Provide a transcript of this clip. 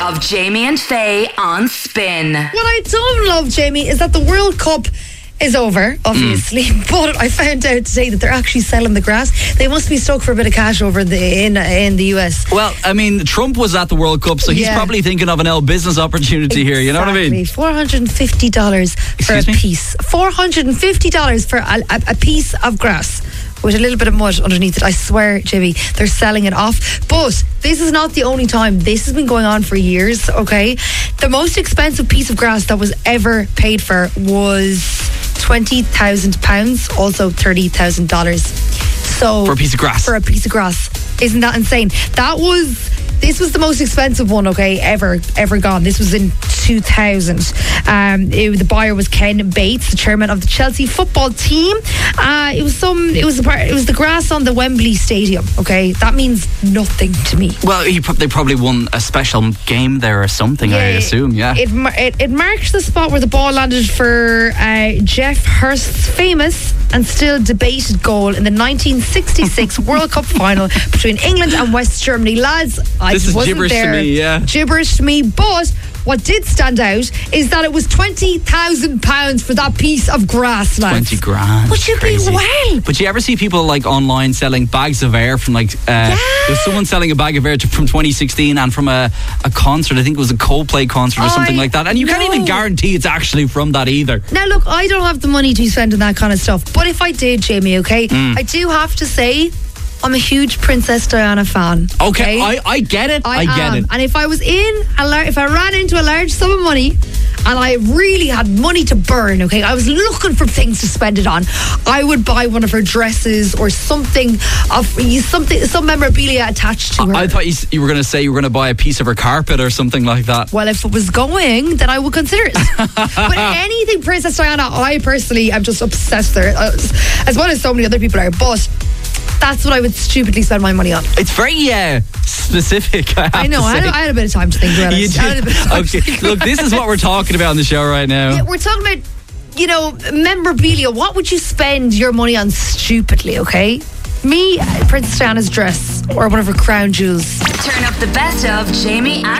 of Jamie and Faye on Spin. What I don't love, Jamie, is that the World Cup is over, obviously, but I found out today that they're actually selling the grass. They must be stuck for a bit of cash over in the US. Well, I mean, Trump was at the World Cup, so he's probably thinking of an business opportunity here, you know what I mean? $450 for a piece. $450 for a piece of grass with a little bit of mud underneath it. I swear, Jimmy, they're selling it off. But this is not the only time. This has been going on for years, okay? The most expensive piece of grass that was ever paid for was £20,000, also $30,000. So for a piece of grass. For a piece of grass. Isn't that insane? This was the most expensive one, okay, ever gone. This was in 2000. The buyer was Ken Bates, the chairman of the Chelsea football team. It was the grass on the Wembley Stadium. Okay, that means nothing to me. Well, they probably won a special game there or something. I assume. Yeah. It marked the spot where the ball landed for Jeff Hurst's famous and still debated goal in the 1966 World Cup final between England and West Germany. Lads, this is gibberish to me, yeah. Gibberish to me, but what did stand out is that it was £20,000 for that piece of grass, lads. 20 grand. Would you be well? But you ever see people like online selling bags of air from there's someone selling a bag of air from 2016 and from a concert, I think it was a Coldplay concert or something like that, and you can't even guarantee it's actually from that either. Now look, I don't have the money to be spending that kind of stuff, but if I did, Jamie, okay, I do have to say I'm a huge Princess Diana fan. Okay, I get it. I get it. And if I was if I ran into a large sum of money and I really had money to burn, okay, I was looking for things to spend it on, I would buy one of her dresses or some memorabilia attached to her. I thought you were going to say you were going to buy a piece of her carpet or something like that. Well, if it was going, then I would consider it. But anything Princess Diana, I personally am just obsessed with her, as well as so many other people are. But that's what I would stupidly spend my money on. It's very specific, I know. I had a bit of time to think about it. You did? Okay. Look, this is what we're talking about on the show right now. Yeah, we're talking about, memorabilia. What would you spend your money on stupidly, okay? Me, Princess Diana's dress or one of her crown jewels. Turn up the best of Jamie and